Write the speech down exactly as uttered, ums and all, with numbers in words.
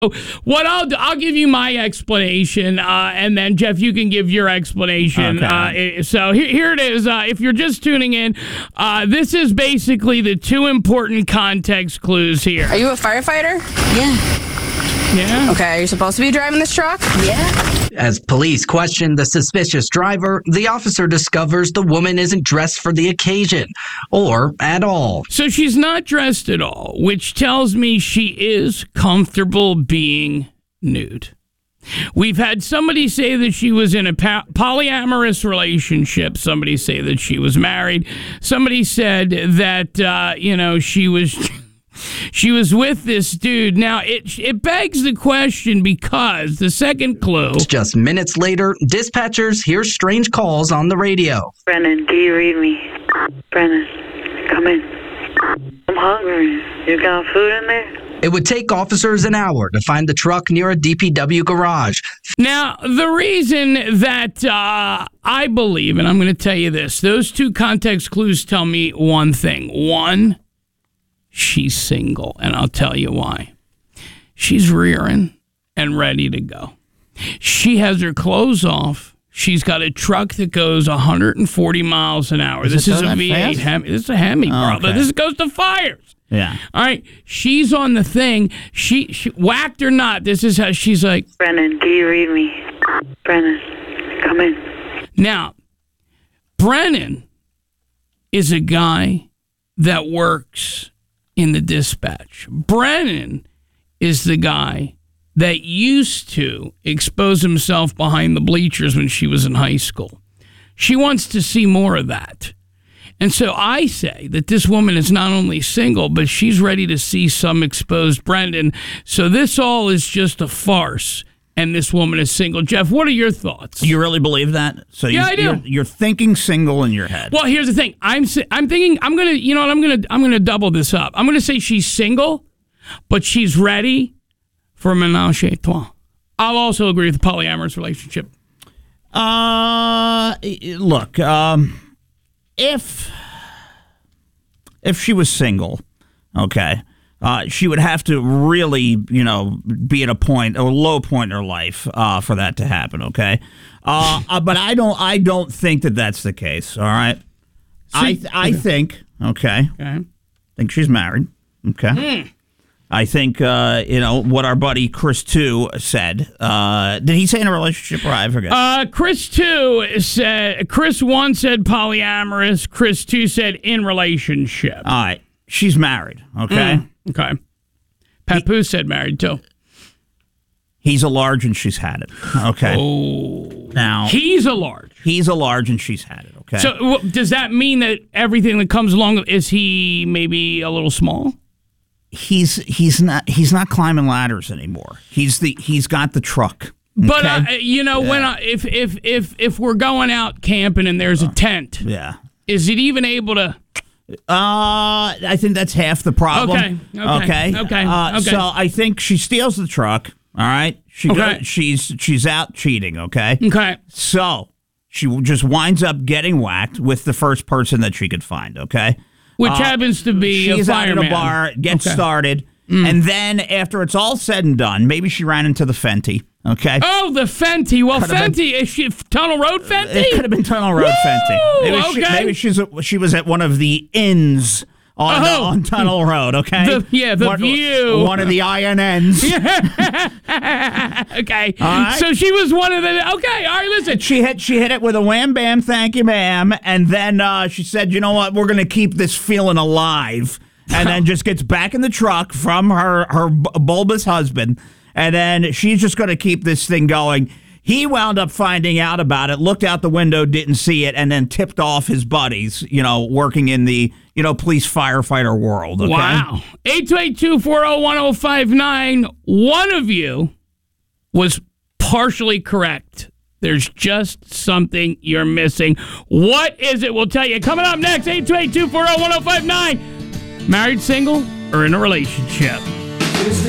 What I'll do, I'll give you my explanation, uh, and then Jeff, you can give your explanation. Okay. Uh, so here, here it is. Uh, if you're just tuning in, uh, this is basically the two important context clues here. Are you a firefighter? Yeah. Yeah. Okay, are you supposed to be driving this truck? Yeah. As police question the suspicious driver, the officer discovers the woman isn't dressed for the occasion, or at all. So she's not dressed at all, which tells me she is comfortable being nude. We've had somebody say that she was in a pa- polyamorous relationship. Somebody say that she was married. Somebody said that, uh, you know, she was... She was with this dude. Now, it it begs the question because the second clue... Just minutes later, dispatchers hear strange calls on the radio. Brennan, do you read me? Brennan, come in. I'm hungry. You got food in there? It would take officers an hour to find the truck near a D P W garage. Now, the reason that uh, I believe, and I'm going to tell you this, those two context clues tell me one thing. One... she's single, and I'll tell you why. She's rearing and ready to go. She has her clothes off. She's got a truck that goes one hundred forty miles an hour. Does this it is go a that V eight fast? Hemi. This is a Hemi, Oh, brother. okay. This goes to fires. Yeah. All right. She's on the thing. She, she whacked or not. This is how she's like. Brennan, do you read me? Brennan, come in. Now, Brennan is a guy that works in the dispatch. Brennan is the guy that used to expose himself behind the bleachers when she was in high school. She wants to see more of that. And so I say that this woman is not only single, but she's ready to see some exposed Brendan. So this all is just a farce, and this woman is single. Jeff, what are your thoughts? You really believe that? So you, Yeah, I do. You're, you're thinking single in your head. Well, here's the thing. I'm si- I'm thinking I'm gonna you know what I'm gonna I'm gonna double this up. I'm gonna say she's single, but she's ready for a menage a trois. I'll also agree with the polyamorous relationship. Uh, look, um, if if she was single, okay, uh, she would have to really, you know, be at a point, a low point in her life, uh, for that to happen. Okay, uh, uh, but I don't, I don't think that that's the case. All right, I, I think, okay, Okay. think she's married. Okay. Mm. I think, uh, you know, what our buddy Chris two said. Uh, did he say in a relationship, or I forget? Uh, Chris two said. Chris one said polyamorous. Chris two said in relationship. All right. She's married, okay? Mm, okay. Papoose said married too. He's a large and she's had it, okay? Oh. Now, He's a large. he's a large and she's had it, okay? So w- does that mean that everything that comes along, is he maybe a little small? he's he's not he's not climbing ladders anymore. He's the he's got the truck. But okay? uh, you know, when I, if if if if we're going out camping and there's a tent, Yeah. is it even able to? Uh, I think that's half the problem. Okay, okay, Okay. okay, Uh, okay. So I think she steals the truck. All right. She Okay. goes, she's she's out cheating. Okay. Okay. So she just winds up getting whacked with the first person that she could find. Okay. Which Uh, happens to be she's a out fireman. at a bar, gets Okay. started, and then after it's all said and done, maybe she ran into the Fenty. Okay. Oh, the Fenty. Well, Could've been- Fenty, is she Tunnel Road Fenty? It could have been Tunnel Road Woo! Fenty. Maybe, she, Okay. maybe she's a, she was at one of the inns on, Oh. on Tunnel Road, okay? The- yeah, the one, View. One of the I N Ns. Okay. All right. So she was one of the. Okay. All right. Listen. She hit she hit it with a wham bam, thank you, ma'am. And then uh, she said, you know what, we're going to keep this feeling alive. And then just gets back in the truck from her, her bu- bulbous husband. And then she's just going to keep this thing going. He wound up finding out about it, looked out the window, didn't see it, and then tipped off his buddies, you know, working in the, you know, police firefighter world. Okay? Wow. eight two eight two, four oh one oh five nine. One of you was partially correct. There's just something you're missing. What is it? We'll tell you. Coming up next, eight two eight two, four oh one oh five nine. Married, single, or in a relationship?